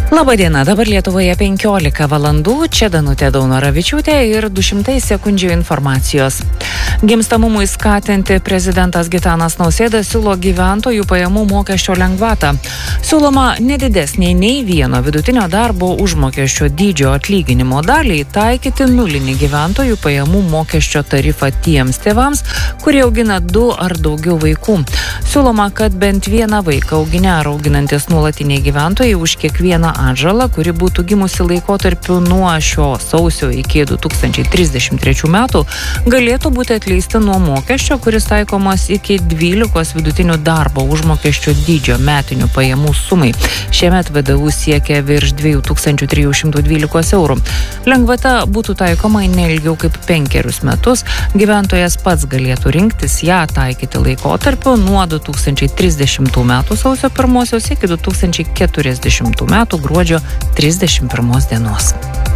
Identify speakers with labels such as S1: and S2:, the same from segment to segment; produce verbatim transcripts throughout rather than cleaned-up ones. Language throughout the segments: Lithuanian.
S1: Labadiena, dabar Lietuvoje penkiolika valandų, čia Danutė Daunoravičiūtė ir du šimtai sekundžių informacijos. Gimstamumui skatinti prezidentas Gitanas Nausėda siūlo gyventojų pajamų mokesčio lengvatą. Siūloma nedidesnė nei vieno vidutinio darbo užmokesčio dydžio atlyginimo daliai taikyti nulinį gyventojų pajamų mokesčio tarifą tiems tėvams, kurie augina du ar daugiau vaikų. Siūloma, kad bent vieną vaiką auginę ar auginantis nuolatiniai gyventojai už kiekvieną atžalą, kuri būtų gimusi laikotarpiu nuo šio sausio iki du tūkstančiai trisdešimt trečių metų, galėtų būti atleisti nuo mokesčio, kuris taikomas iki dvylikos vidutinių darbo užmokesčio dydžio metinių pajamų sumai. Šiemet V D U siekia virš dviejų tūkstančių trijų šimtų dvylikos eurų. Lengvata būtų taikoma ne ilgiau kaip penkerius metus. Gyventojas pats galėtų rinktis ją taikyti laikotarpiu nuo du tūkstančiai trisdešimtų metų sausio pirmosios iki du tūkstančiai keturiasdešimtų metų gruodžio trisdešimt pirmos dienos.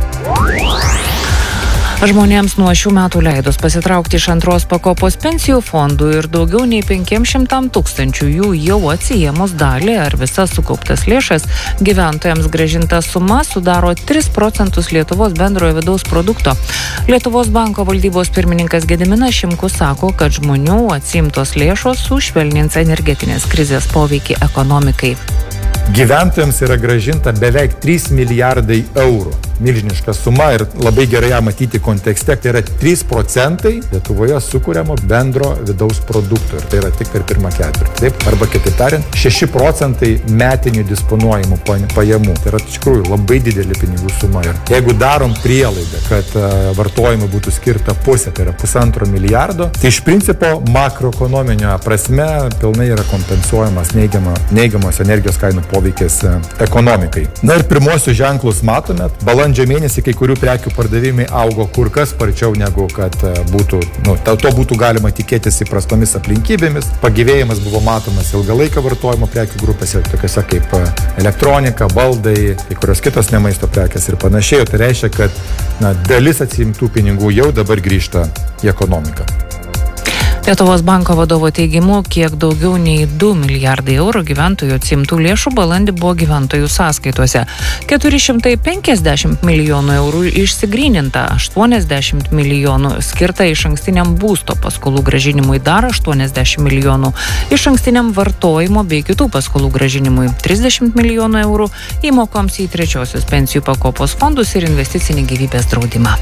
S1: Žmonėms nuo šių metų leidus pasitraukti iš antros pakopos pensijų fondų ir daugiau nei penkiem šimtam tūkstančių jų jau atsiėmus dalį ar visas sukauptas lėšas, gyventojams grąžinta suma sudaro tris procentus Lietuvos bendrojo vidaus produkto. Lietuvos banko valdybos pirmininkas Gediminas Šimkus sako, kad žmonių atsiimtos lėšos sušvelnins energetinės krizės poveikį ekonomikai.
S2: Gyventojams yra grąžinta beveik trys milijardai eurų. Milžiniška suma ir labai gerai ją matyti kontekste. Tai yra trys procentai Lietuvoje sukuriamo bendro vidaus produkto. Ir tai yra tik per pirmą ketvirtį. Taip, arba kitaip tariant, šeši procentai metinių disponuojamų pajamų. Tai yra iš tikrųjų labai didelė pinigų suma. Ir jeigu darom prielaidą, kad vartojimui būtų skirta pusė, tai yra pusantro milijardo, tai iš principo makroekonominio prasme pilnai yra kompensuojamas neigiama, neigiamos energijos kainų poveikis ekonomikai. Na ir pirmosius ženklus matome. Balandžio mėnesį kai kurių prekių pardavimai augo kur kas sparčiau negu kad būtų, nu, to būtų galima tikėtis įprastomis aplinkybėmis. Pagyvėjimas buvo matomas ilgalaikio vartojimo prekių grupėse, tokiose kaip elektronika, baldai, kai kurios kitos nemaisto prekės ir panašiai. Tai reiškia, kad na, dalis atsiimtų pinigų jau dabar grįžta į ekonomiką.
S1: Lietuvos banko vadovo teigimu, kiek daugiau nei du milijardai eurų gyventojų atsiimtų lėšų balandį buvo gyventojų sąskaitose. keturi šimtai penkiasdešimt milijonų eurų išsigryninta, aštuoniasdešimt milijonų skirta išankstiniam būsto paskolų grąžinimui, dar aštuoniasdešimt milijonų išankstiniam vartojimo bei kitų paskolų grąžinimui, trisdešimt milijonų eurų įmokoms į trečiosios pensijų pakopos fondus ir investicinį gyvybės draudimą.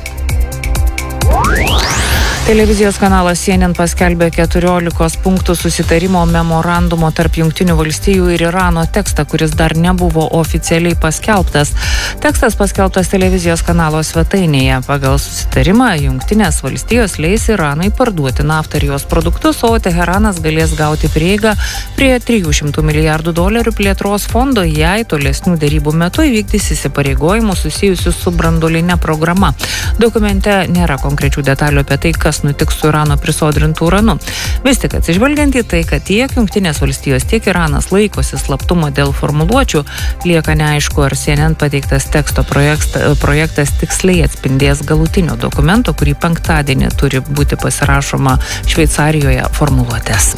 S1: Televizijos kanalas C N N paskelbė keturiolikos punktų susitarimo memorandumo tarp Jungtinių valstijų ir Irano tekstą, kuris dar nebuvo oficialiai paskelbtas. Tekstas paskelbtas televizijos kanalo svetainėje. Pagal susitarimą Jungtinės valstijos leis Iranui parduoti naftą ir jos produktus, o Teheranas galės gauti prieigą prie trijų šimtų milijardų dolerių plėtros fondo, jei tolesnių derybų metu įvykdys įsipareigojimus susijusius su branduoline programa. Dokumente nėra konkrečių detalių apie tai, kas nutiks su Irano prisodrintų uranu. Vis tik atsižvelgiant į tai, kad tiek Jungtinės valstijos, tiek Iranas laikosi slaptumo dėl formuluočių, lieka neaišku, ar C N N pateiktas teksto projektas, projektas tiksliai atspindės galutinio dokumento, kurį penktadienį turi būti pasirašoma Šveicarijoje formuluotės.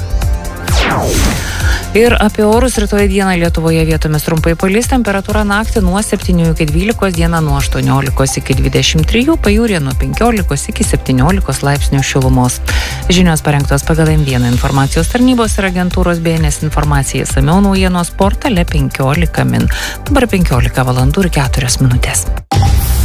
S1: Ir apie orus rytoj dieną Lietuvoje vietomis trumpai palis, temperatūra naktį nuo septynių iki dvylikos, dieną nuo aštuoniolikos iki dvidešimt trijų, pajūryje nuo penkiolikos iki septyniolikos laipsnių šilumos. Žinios parengtos pagal M vieną informacijos tarnybos ir agentūros B N S informacija, išsamiau naujienos portale penkiolika min. Dabar penkiolika valandų ir keturios minutės.